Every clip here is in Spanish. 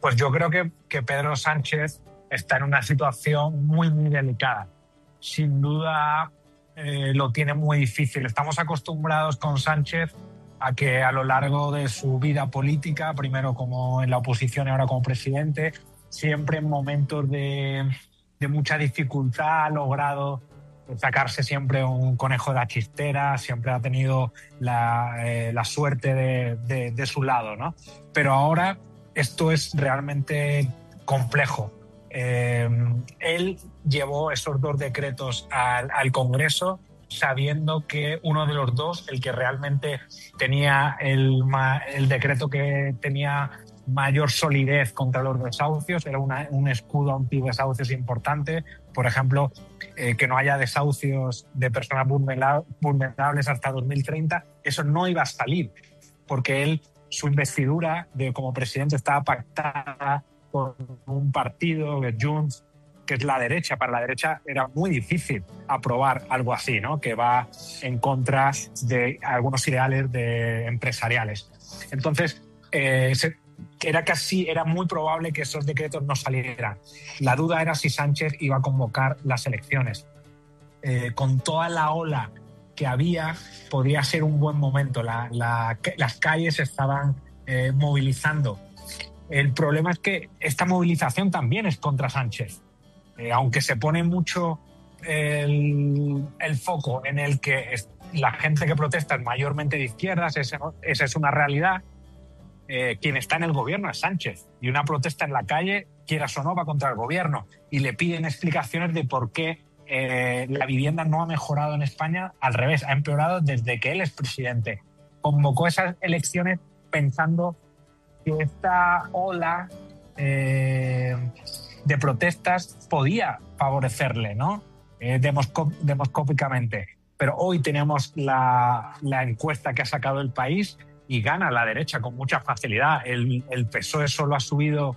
Pues yo creo que Pedro Sánchez está en una situación muy, muy delicada. Sin duda lo tiene muy difícil. Estamos acostumbrados con Sánchez a que a lo largo de su vida política, primero como en la oposición y ahora como presidente, siempre en momentos de mucha dificultad ha logrado sacarse siempre un conejo de la chistera, siempre ha tenido la suerte de su lado, ¿no? Pero ahora esto es realmente complejo. Él llevó esos 2 decretos al Congreso sabiendo que uno de los dos, el que realmente tenía el decreto que tenía mayor solidez contra los desahucios, era un escudo antidesahucios importante. Por ejemplo, que no haya desahucios de personas vulnerables hasta 2030, eso no iba a salir, porque su investidura como presidente estaba pactada con un partido, de Junts, que es la derecha. Para la derecha era muy difícil aprobar algo así, ¿no? Que va en contra de algunos ideales empresariales. Entonces, era muy probable que esos decretos no salieran. La duda era si Sánchez iba a convocar las elecciones. Con toda la ola que había, podría ser un buen momento. Las calles estaban movilizando. El problema es que esta movilización también es contra Sánchez. Aunque se pone mucho el foco en el que la gente que protesta es mayormente de izquierdas, esa es una realidad. Quien está en el gobierno es Sánchez, y una protesta en la calle, quieras o no, va contra el gobierno, y le piden explicaciones de por qué la vivienda no ha mejorado en España. Al revés, ha empeorado desde que él es presidente. Convocó esas elecciones pensando que esta ola de protestas podía favorecerle, ¿no? Demoscópicamente. Pero hoy tenemos la encuesta que ha sacado El País y gana la derecha con mucha facilidad. El PSOE solo ha subido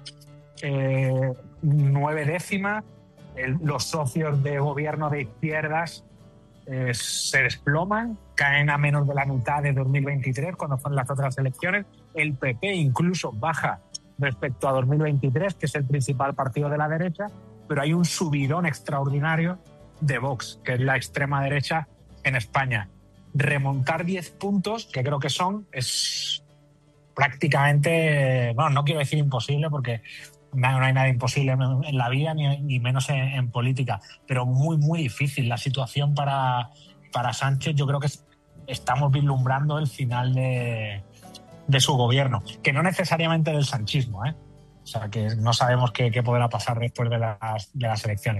9 décimas. Los socios de gobierno de izquierdas se desploman, caen a menos de la mitad de 2023, cuando fueron las otras elecciones. El PP incluso baja respecto a 2023, que es el principal partido de la derecha, pero hay un subidón extraordinario de Vox, que es la extrema derecha en España. Remontar 10 puntos, que creo que es prácticamente, bueno, no quiero decir imposible, porque no hay nada imposible en la vida, ni menos en política, pero muy, muy difícil la situación para Sánchez. Yo creo que estamos vislumbrando el final de su gobierno, que no necesariamente del sanchismo, ¿eh? O sea, que no sabemos qué podrá pasar después de las elecciones.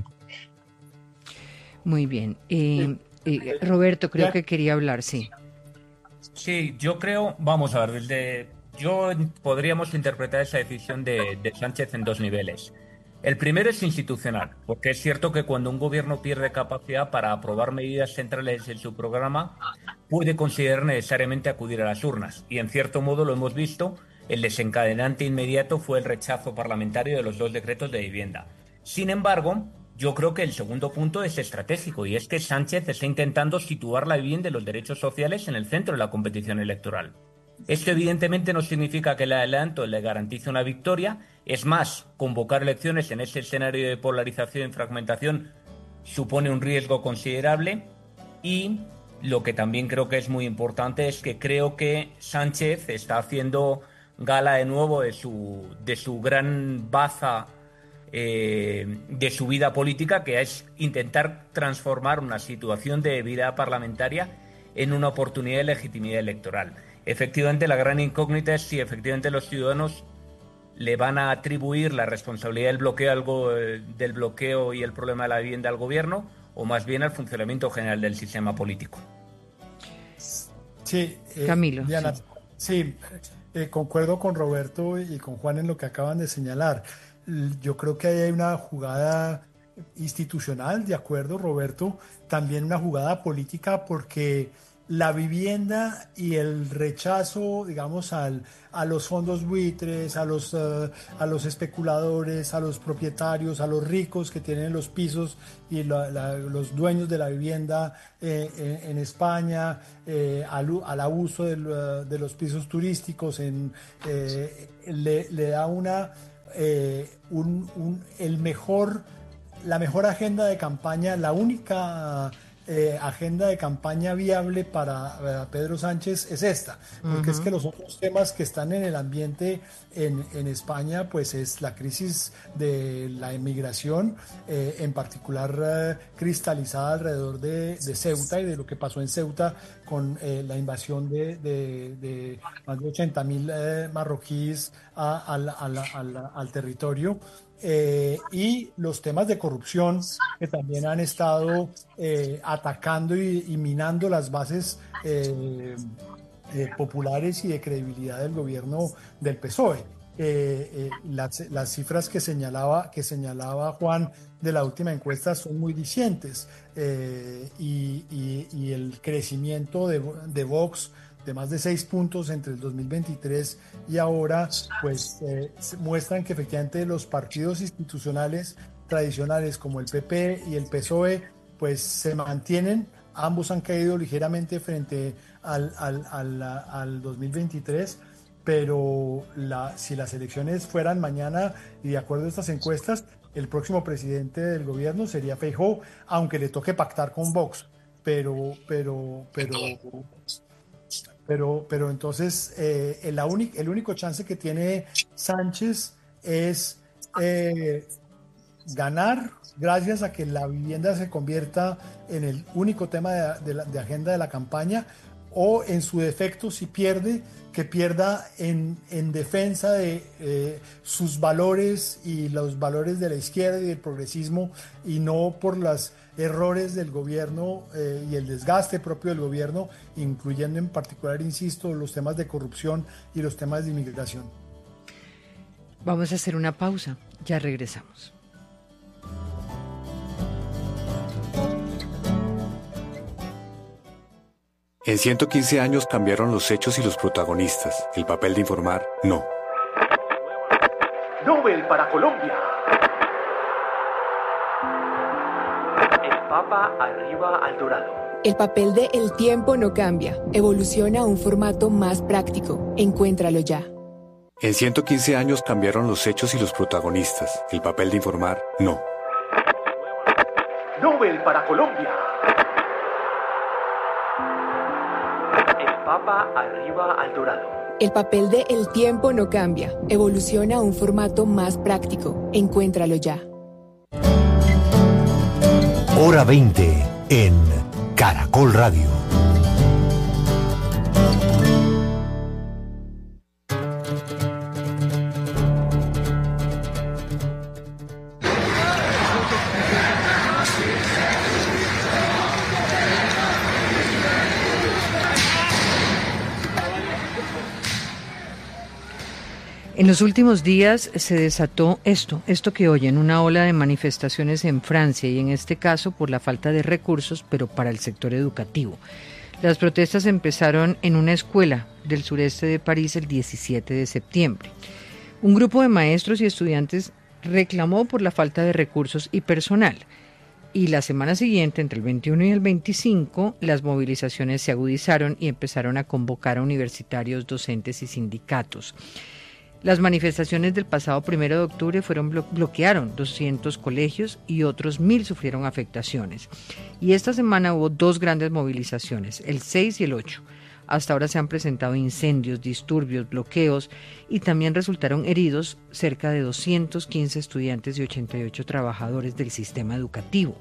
Muy bien. Roberto, creo que quería hablar, sí. Sí, yo creo, vamos a ver, podríamos interpretar esa decisión de Sánchez en 2 niveles. El primero es institucional, porque es cierto que cuando un gobierno pierde capacidad para aprobar medidas centrales en su programa, puede considerar necesariamente acudir a las urnas. Y en cierto modo lo hemos visto, el desencadenante inmediato fue el rechazo parlamentario de los 2 decretos de vivienda. Sin embargo, yo creo que el segundo punto es estratégico, y es que Sánchez está intentando situar la vivienda y los derechos sociales en el centro de la competición electoral. Esto evidentemente no significa que el adelanto le garantice una victoria. Es más, convocar elecciones en ese escenario de polarización y fragmentación supone un riesgo considerable. Y lo que también creo que es muy importante es que creo que Sánchez está haciendo gala de nuevo de su gran baza de su vida política, que es intentar transformar una situación de vida parlamentaria en una oportunidad de legitimidad electoral. Efectivamente, la gran incógnita es si efectivamente los ciudadanos le van a atribuir la responsabilidad del bloqueo y el problema de la vivienda al gobierno, o más bien al funcionamiento general del sistema político. Sí, Camilo. Diana, sí, concuerdo con Roberto y con Juan en lo que acaban de señalar. Yo creo que hay una jugada institucional, de acuerdo, Roberto, también una jugada política, porque la vivienda y el rechazo, digamos, a los fondos buitres, a los especuladores, a los propietarios, a los ricos que tienen los pisos y los dueños de la vivienda en España, al abuso de los pisos turísticos, le da una la mejor agenda de campaña, la única agenda de campaña viable para Pedro Sánchez es esta, porque es que los otros temas que están en el ambiente en España, pues es la crisis de la inmigración, en particular cristalizada alrededor de Ceuta y de lo que pasó en Ceuta con la invasión de más de 80.000 marroquíes al territorio. Y los temas de corrupción que también han estado atacando y minando las bases populares y de credibilidad del gobierno del PSOE. Las cifras que señalaba Juan de la última encuesta son muy dicientes, y el crecimiento de Vox de más de 6 puntos entre el 2023 y ahora, pues muestran que efectivamente los partidos institucionales tradicionales como el PP y el PSOE, pues se mantienen. Ambos han caído ligeramente frente al 2023, pero si las elecciones fueran mañana y de acuerdo a estas encuestas, el próximo presidente del gobierno sería Feijóo, aunque le toque pactar con Vox. Pero entonces el único chance que tiene Sánchez es ganar gracias a que la vivienda se convierta en el único tema de agenda de la campaña, o en su defecto, si pierde, que pierda en defensa de sus valores y los valores de la izquierda y del progresismo, y no por los errores del gobierno y el desgaste propio del gobierno, incluyendo en particular, insisto, los temas de corrupción y los temas de inmigración. Vamos a hacer una pausa, ya regresamos. En 115 años cambiaron los hechos y los protagonistas. El papel de informar, no. Nobel para Colombia. El Papa arriba al dorado. El papel de El tiempo no cambia. Evoluciona a un formato más práctico. Encuéntralo ya. En 115 años cambiaron los hechos y los protagonistas. El papel de informar, no. Nobel para Colombia. Papa arriba al dorado. El papel de El tiempo no cambia. Evoluciona a un formato más práctico. Encuéntralo ya. Hora 20 en Caracol Radio. En los últimos días se desató esto que oyen, una ola de manifestaciones en Francia, y en este caso por la falta de recursos, pero para el sector educativo. Las protestas empezaron en una escuela del sureste de París el 17 de septiembre. Un grupo de maestros y estudiantes reclamó por la falta de recursos y personal. Y la semana siguiente, entre el 21 y el 25, las movilizaciones se agudizaron y empezaron a convocar a universitarios, docentes y sindicatos. Las manifestaciones del pasado 1 de octubre bloquearon 200 colegios y otros 1.000 sufrieron afectaciones. Y esta semana hubo 2 grandes movilizaciones, el 6 y el 8. Hasta ahora se han presentado incendios, disturbios, bloqueos, y también resultaron heridos cerca de 215 estudiantes y 88 trabajadores del sistema educativo.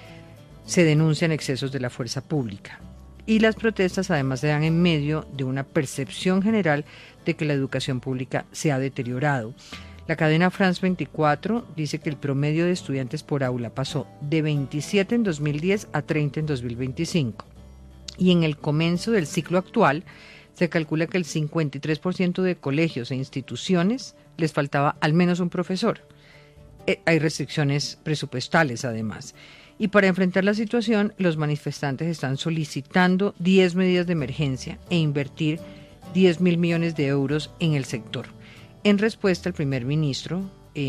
Se denuncian excesos de la fuerza pública. Y las protestas además se dan en medio de una percepción general de que la educación pública se ha deteriorado. La cadena France 24 dice que el promedio de estudiantes por aula pasó de 27 en 2010 a 30 en 2025. Y en el comienzo del ciclo actual se calcula que el 53% de colegios e instituciones les faltaba al menos un profesor. Hay restricciones presupuestales además. Y para enfrentar la situación, los manifestantes están solicitando 10 medidas de emergencia e invertir 10.000 millones de euros en el sector. En respuesta, el primer ministro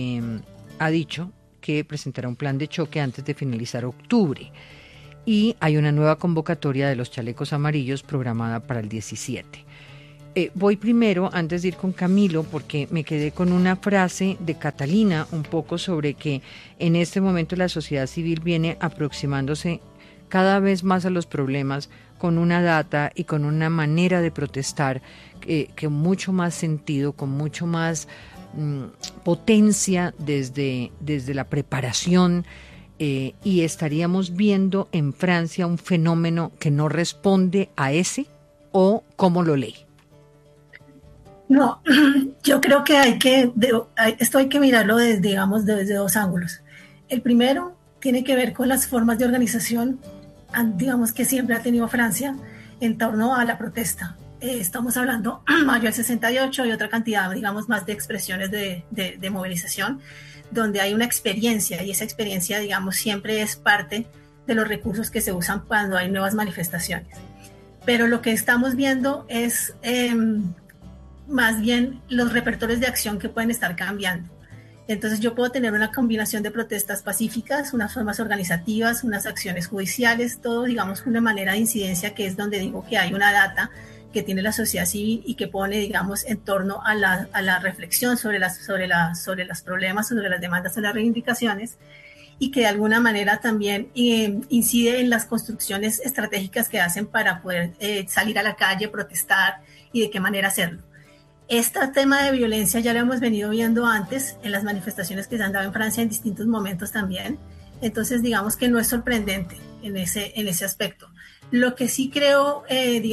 ha dicho que presentará un plan de choque antes de finalizar octubre. Y hay una nueva convocatoria de los chalecos amarillos programada para el 17. Voy primero, antes de ir con Camilo, porque me quedé con una frase de Catalina un poco sobre que en este momento la sociedad civil viene aproximándose cada vez más a los problemas con una data y con una manera de protestar que mucho más sentido, con mucho más potencia desde la preparación, y estaríamos viendo en Francia un fenómeno que no responde a ese, o cómo lo lee. No, yo creo que esto hay que mirarlo desde dos ángulos. El primero tiene que ver con las formas de organización, digamos, que siempre ha tenido Francia en torno a la protesta. Estamos hablando mayo del 68 y otra cantidad, digamos, más de expresiones de movilización, donde hay una experiencia, y esa experiencia, digamos, siempre es parte de los recursos que se usan cuando hay nuevas manifestaciones. Pero lo que estamos viendo es más bien los repertorios de acción que pueden estar cambiando. Entonces yo puedo tener una combinación de protestas pacíficas, unas formas organizativas, unas acciones judiciales, todo, digamos, una manera de incidencia, que es donde digo que hay una data que tiene la sociedad civil y que pone, digamos, en torno a la reflexión sobre los problemas, sobre las demandas, sobre las reivindicaciones, y que de alguna manera también incide en las construcciones estratégicas que hacen para poder salir a la calle, protestar, y de qué manera hacerlo. Este tema de violencia ya lo hemos venido viendo antes en las manifestaciones que se han dado en Francia en distintos momentos también. Entonces, digamos que no es sorprendente en ese aspecto. Lo que sí creo,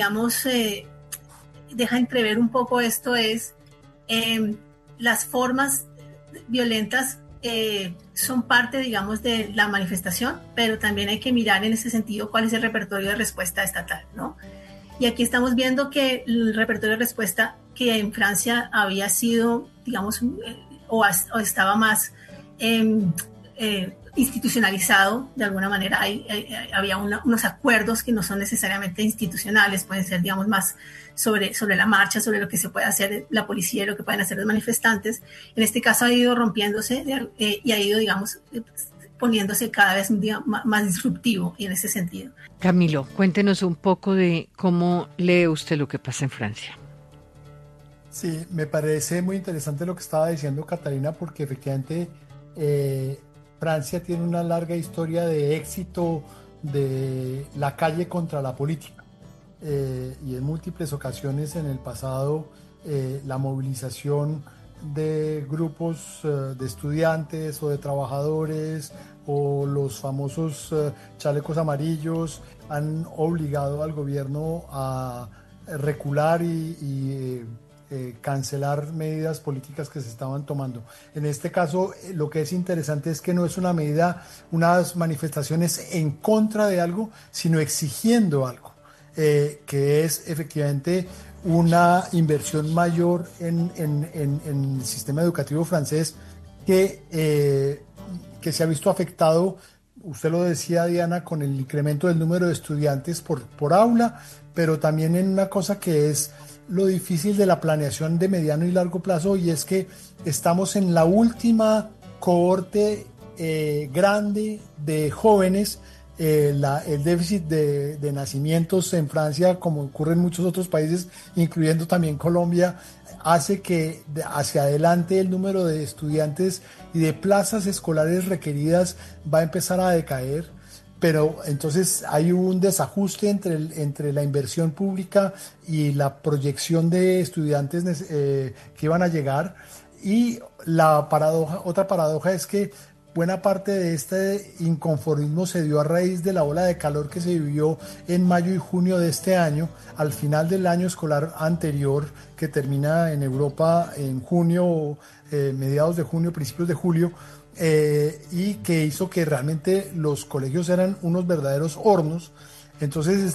deja entrever un poco esto es las formas violentas son parte, digamos, de la manifestación, pero también hay que mirar en ese sentido cuál es el repertorio de respuesta estatal, ¿no? Y aquí estamos viendo que el repertorio de respuesta que en Francia había sido, digamos, o estaba más institucionalizado de alguna manera. Había unos acuerdos que no son necesariamente institucionales, pueden ser, digamos, más sobre la marcha, sobre lo que se puede hacer la policía y lo que pueden hacer los manifestantes. En este caso ha ido rompiéndose y ha ido, digamos, poniéndose cada vez más disruptivo, y en ese sentido. Camilo, cuéntenos un poco de cómo lee usted lo que pasa en Francia. Sí, me parece muy interesante lo que estaba diciendo Catalina, porque efectivamente Francia tiene una larga historia de éxito de la calle contra la política, y en múltiples ocasiones en el pasado la movilización de grupos de estudiantes o de trabajadores o los famosos chalecos amarillos han obligado al gobierno a recular y cancelar medidas políticas que se estaban tomando. En este caso, lo que es interesante es que no es una medida, unas manifestaciones en contra de algo, sino exigiendo algo, que es efectivamente una inversión mayor en el sistema educativo francés que se ha visto afectado, usted lo decía, Diana, con el incremento del número de estudiantes por aula, pero también en una cosa que es lo difícil de la planeación de mediano y largo plazo, y es que estamos en la última cohorte grande de jóvenes. El déficit de nacimientos en Francia, como ocurre en muchos otros países, incluyendo también Colombia, hace que hacia adelante el número de estudiantes y de plazas escolares requeridas va a empezar a decaer. Pero entonces hay un desajuste entre la inversión pública y la proyección de estudiantes que iban a llegar. Y otra paradoja es que buena parte de este inconformismo se dio a raíz de la ola de calor que se vivió en mayo y junio de este año, al final del año escolar anterior, que termina en Europa en junio, mediados de junio, principios de julio, y que hizo que realmente los colegios eran unos verdaderos hornos. Entonces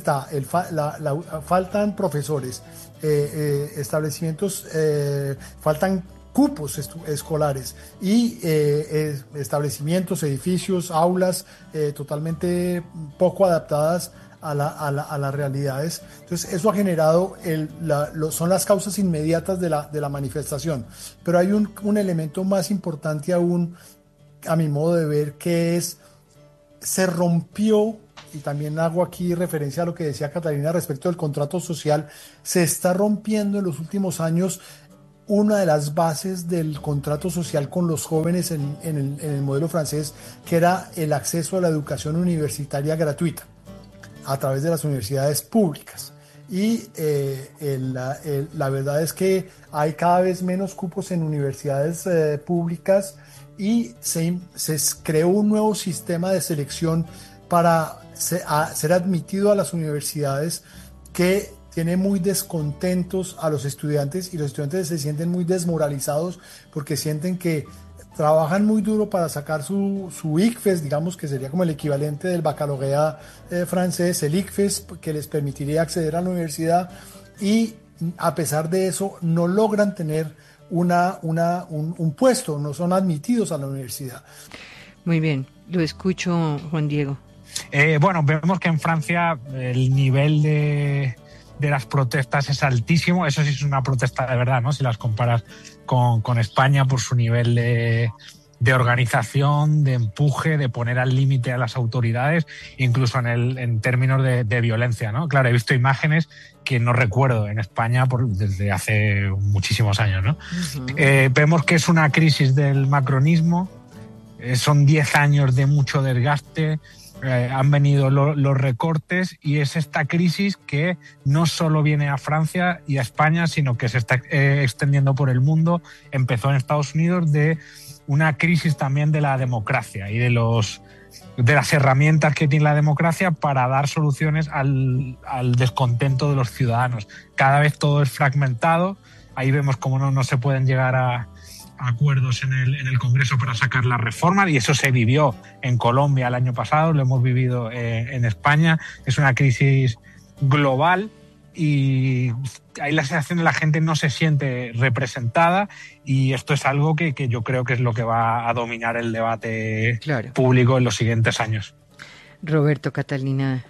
faltan profesores, establecimientos, faltan cupos escolares y establecimientos, edificios, aulas totalmente poco adaptadas a las realidades. Entonces eso ha generado, son las causas inmediatas de la manifestación, pero hay un elemento más importante aún, a mi modo de ver, que se rompió y también hago aquí referencia a lo que decía Catalina respecto del contrato social, se está rompiendo en los últimos años una de las bases del contrato social con los jóvenes en el modelo francés, que era el acceso a la educación universitaria gratuita a través de las universidades públicas. Y la verdad es que hay cada vez menos cupos en universidades públicas y se creó un nuevo sistema de selección para ser admitido a las universidades, que tiene muy descontentos a los estudiantes, y los estudiantes se sienten muy desmoralizados porque sienten que trabajan muy duro para sacar su ICFES, digamos que sería como el equivalente del baccalaureat francés, el ICFES, que les permitiría acceder a la universidad, y a pesar de eso no logran tener un puesto, no son admitidos a la universidad. Muy bien, lo escucho, Juan Diego. Bueno, vemos que en Francia el nivel de las protestas es altísimo. Eso sí es una protesta de verdad, ¿no? Si las comparas con España, por su nivel de organización, de empuje, de poner al límite a las autoridades, incluso en términos de violencia, ¿no? Claro, he visto imágenes que no recuerdo en España desde hace muchísimos años, ¿no? Uh-huh. Vemos que es una crisis del macronismo, son 10 años de mucho desgaste. Han venido los recortes, y es esta crisis que no solo viene a Francia y a España, sino que se está extendiendo por el mundo. Empezó en Estados Unidos, de una crisis también de la democracia y de las herramientas que tiene la democracia para dar soluciones al descontento de los ciudadanos. Cada vez todo es fragmentado. Ahí vemos cómo no se pueden llegar a acuerdos en el Congreso para sacar las reformas, y eso se vivió en Colombia el año pasado, lo hemos vivido en España. Es una crisis global y hay la sensación de que la gente no se siente representada, y esto es algo que yo creo que es lo que va a dominar el debate público en los siguientes años. Roberto, Catalina.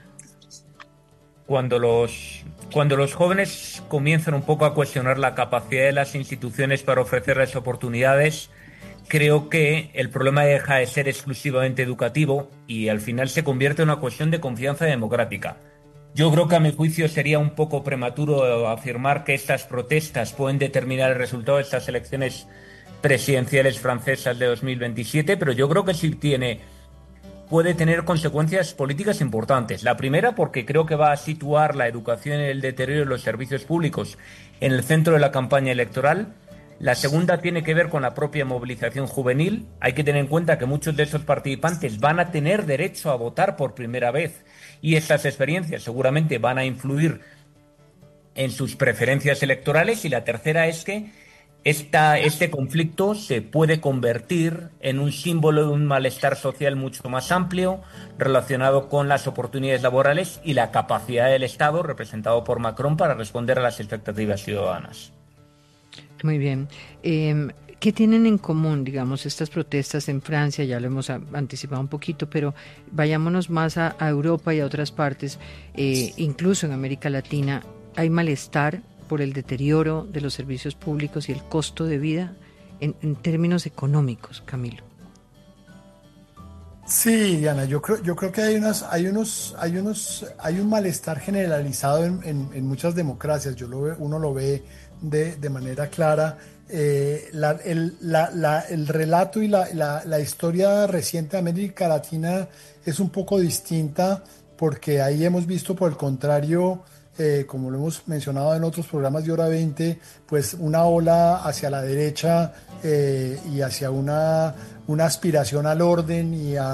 Cuando los jóvenes comienzan un poco a cuestionar la capacidad de las instituciones para ofrecerles oportunidades, creo que el problema deja de ser exclusivamente educativo y al final se convierte en una cuestión de confianza democrática. Yo creo que a mi juicio sería un poco prematuro afirmar que estas protestas pueden determinar el resultado de estas elecciones presidenciales francesas de 2027, pero yo creo que sí puede tener consecuencias políticas importantes. La primera, porque creo que va a situar la educación y el deterioro de los servicios públicos en el centro de la campaña electoral. La segunda tiene que ver con la propia movilización juvenil. Hay que tener en cuenta que muchos de esos participantes van a tener derecho a votar por primera vez, y estas experiencias seguramente van a influir en sus preferencias electorales. Y la tercera es que este conflicto se puede convertir en un símbolo de un malestar social mucho más amplio, relacionado con las oportunidades laborales y la capacidad del Estado, representado por Macron, para responder a las expectativas ciudadanas. Muy bien. ¿Qué tienen en común, digamos, estas protestas en Francia? Ya lo hemos anticipado un poquito, pero vayámonos más a Europa y a otras partes, incluso en América Latina. ¿Hay malestar por el deterioro de los servicios públicos y el costo de vida en términos económicos, Camilo? Sí, Diana, yo creo que hay un malestar generalizado en muchas democracias. Uno lo ve de manera clara. El relato y la historia reciente de América Latina es un poco distinta, porque ahí hemos visto, por el contrario, como lo hemos mencionado en otros programas de Hora 20, pues una ola hacia la derecha y hacia una aspiración al orden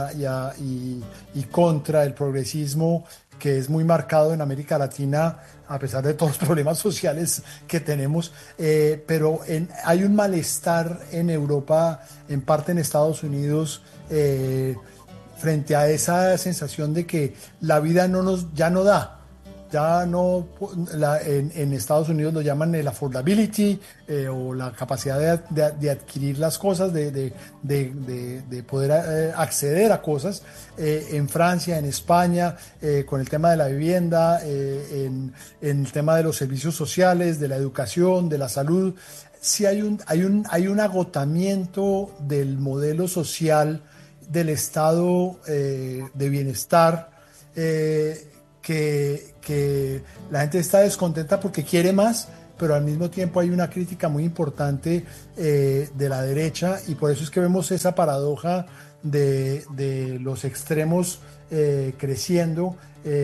y contra el progresismo, que es muy marcado en América Latina, a pesar de todos los problemas sociales que tenemos, pero hay un malestar en Europa, en parte en Estados Unidos, frente a esa sensación de que la vida ya no da. Ya no, en Estados Unidos lo llaman el affordability, o la capacidad de adquirir las cosas, de poder acceder a cosas. En Francia, en España, con el tema de la vivienda, en el tema de los servicios sociales, de la educación, de la salud, sí hay un agotamiento del modelo social, del estado de bienestar, que la gente está descontenta porque quiere más, pero al mismo tiempo hay una crítica muy importante de la derecha, y por eso es que vemos esa paradoja de los extremos creciendo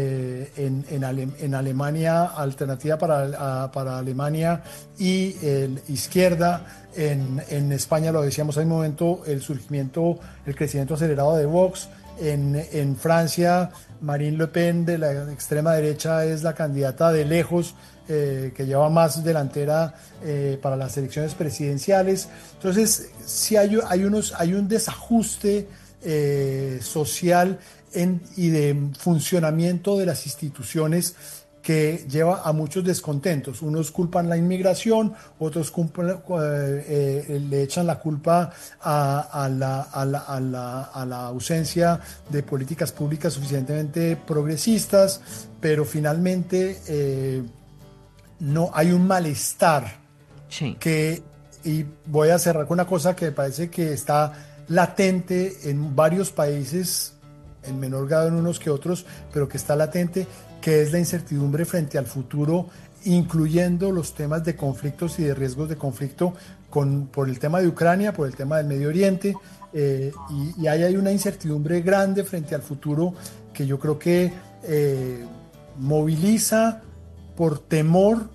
en Alemania, alternativa para Alemania, y izquierda en España, lo decíamos hace un momento, el crecimiento acelerado de Vox. En Francia, Marine Le Pen, de la extrema derecha, es la candidata de lejos que lleva más delantera para las elecciones presidenciales. Entonces, sí hay un desajuste social y de funcionamiento de las instituciones que lleva a muchos descontentos. Unos culpan la inmigración, otros le echan la culpa a la ausencia de políticas públicas suficientemente progresistas, pero finalmente no hay un malestar. Sí. Y voy a cerrar con una cosa que me parece que está latente en varios países, en menor grado en unos que otros, pero que está latente, que es la incertidumbre frente al futuro, incluyendo los temas de conflictos y de riesgos de conflicto por el tema de Ucrania, por el tema del Medio Oriente, y ahí hay una incertidumbre grande frente al futuro que yo creo que moviliza por temor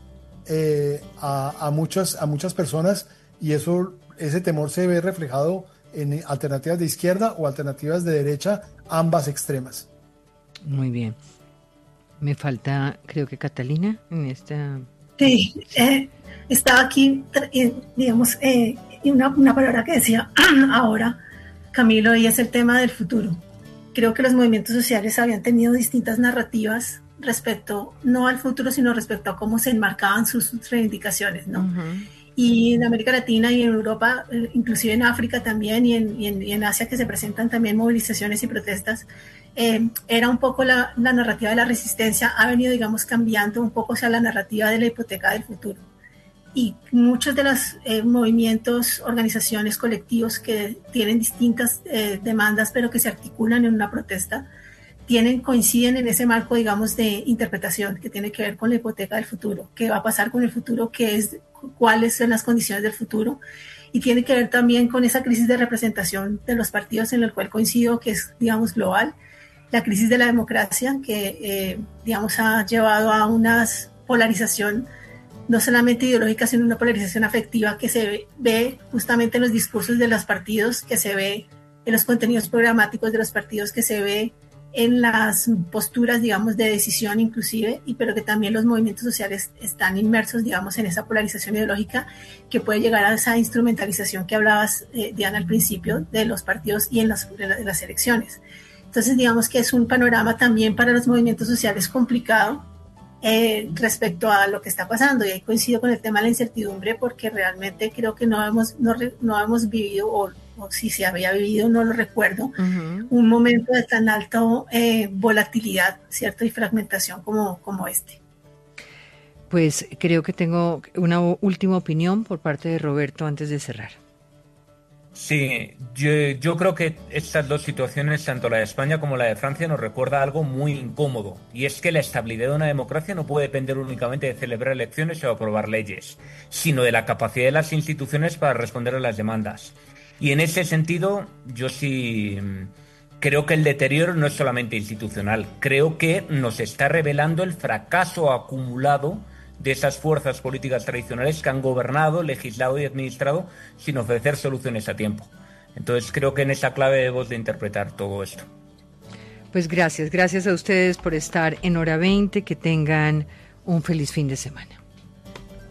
a muchas personas, y ese temor se ve reflejado en alternativas de izquierda o alternativas de derecha, ambas extremas. Muy bien. Me falta, creo que Catalina, en esta... Sí, estaba aquí, digamos, una palabra que decía ahora Camilo, y es el tema del futuro. Creo que los movimientos sociales habían tenido distintas narrativas respecto, no al futuro, sino respecto a cómo se enmarcaban sus reivindicaciones, ¿no? Uh-huh. Y en América Latina y en Europa, inclusive en África también, y en Asia, que se presentan también movilizaciones y protestas, era un poco la narrativa de la resistencia, ha venido, digamos, cambiando un poco hacia la narrativa de la hipoteca del futuro. Y muchos de los movimientos, organizaciones, colectivos que tienen distintas demandas, pero que se articulan en una protesta, coinciden en ese marco, digamos, de interpretación que tiene que ver con la hipoteca del futuro. ¿Qué va a pasar con el futuro? ¿Cuáles son las condiciones del futuro? Y tiene que ver también con esa crisis de representación de los partidos, en la cual coincido que es, digamos, global. La crisis de la democracia, que, digamos, ha llevado a una polarización no solamente ideológica, sino una polarización afectiva que se ve justamente en los discursos de los partidos, que se ve en los contenidos programáticos de los partidos, que se ve en las posturas, digamos, de decisión inclusive, pero que también los movimientos sociales están inmersos, digamos, en esa polarización ideológica que puede llegar a esa instrumentalización que hablabas, Diana, al principio, de los partidos y en las elecciones. Entonces, digamos que es un panorama también para los movimientos sociales complicado respecto a lo que está pasando, y ahí coincido con el tema de la incertidumbre, porque realmente creo que no hemos vivido, o si se había vivido, no lo recuerdo, uh-huh, un momento de tan alta volatilidad, ¿cierto? Y fragmentación como este. Pues creo que tengo una última opinión por parte de Roberto antes de cerrar. Sí, yo creo que estas dos situaciones, tanto la de España como la de Francia, nos recuerda algo muy incómodo, y es que la estabilidad de una democracia no puede depender únicamente de celebrar elecciones o aprobar leyes, sino de la capacidad de las instituciones para responder a las demandas. Y en ese sentido, yo sí creo que el deterioro no es solamente institucional, creo que nos está revelando el fracaso acumulado de esas fuerzas políticas tradicionales que han gobernado, legislado y administrado sin ofrecer soluciones a tiempo. Entonces creo que en esa clave debemos de interpretar todo esto. Pues gracias a ustedes por estar en Hora 20, que tengan un feliz fin de semana.